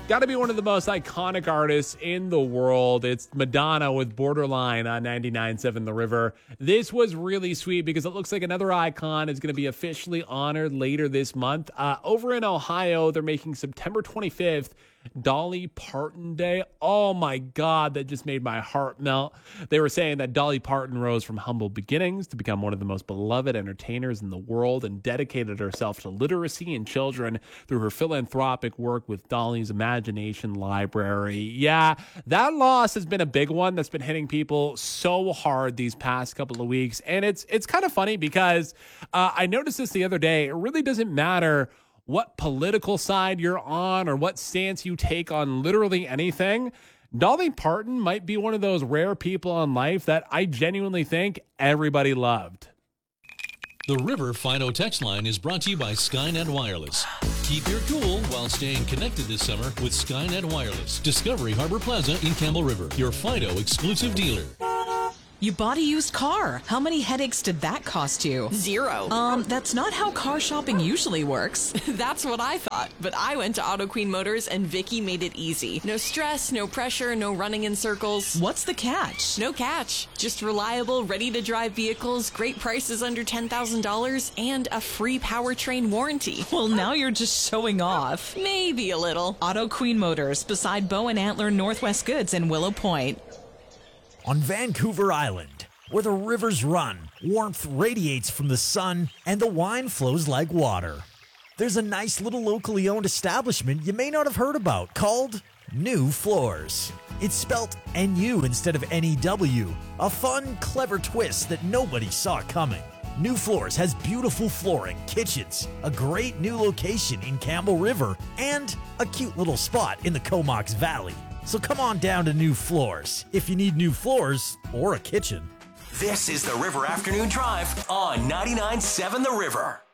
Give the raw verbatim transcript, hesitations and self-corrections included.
Got to be one of the most iconic artists in the world. It's Madonna with Borderline on ninety-nine point seven The River. This was really sweet because it looks like another icon is going to be officially honored later this month. Uh, over in Ohio, they're making September twenty-fifth Dolly Parton Day. Oh my God, that just made my heart melt. They were saying that Dolly Parton rose from humble beginnings to become one of the most beloved entertainers in the world and dedicated herself to literacy and children through her philanthropic work with Dolly's Imagination Library. Yeah, that loss has been a big one that's been hitting people so hard these past couple of weeks. And it's it's kind of funny because uh, I noticed this the other day. It really doesn't matter what political side you're on or what stance you take on literally anything. Dolly Parton might be one of those rare people in life that I genuinely think everybody loved. The River Fido text line is brought to you by Skynet Wireless. Keep your cool while staying connected this summer with Skynet Wireless. Discovery Harbor Plaza in Campbell River, your Fido exclusive dealer. You bought a used car. How many headaches did that cost you? Zero. Um, that's not how car shopping usually works. That's what I thought. But I went to Auto Queen Motors and Vicky made it easy. No stress, no pressure, no running in circles. What's the catch? No catch. Just reliable, ready-to-drive vehicles, great prices under ten thousand dollars, and a free powertrain warranty. Well, now you're just showing off. Maybe a little. Auto Queen Motors, beside Bow and Antler Northwest Goods in Willow Point. On Vancouver Island, where the rivers run, warmth radiates from the sun, and the wine flows like water, there's a nice little locally owned establishment you may not have heard about called New Floors. It's spelt N U instead of N E W, a fun, clever twist that nobody saw coming. New Floors has beautiful flooring, kitchens, a great new location in Campbell River, and a cute little spot in the Comox Valley. So come on down to New Floors if you need new floors or a kitchen. This is the River Afternoon Drive on ninety-nine point seven The River.